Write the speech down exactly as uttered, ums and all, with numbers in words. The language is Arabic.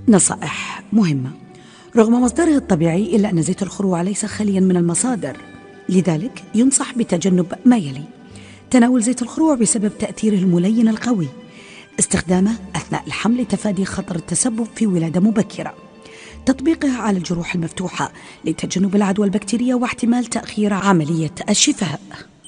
نصائح مهمة. رغم مصدره الطبيعي إلا أن زيت الخروع ليس خاليا من المصادر، لذلك ينصح بتجنب ما يلي: تناول زيت الخروع بسبب تأثيره الملين القوي، استخدامه أثناء الحمل لتفادي خطر التسبب في ولادة مبكرة، تطبيقه على الجروح المفتوحة لتجنب العدوى البكتيرية واحتمال تأخير عملية الشفاء.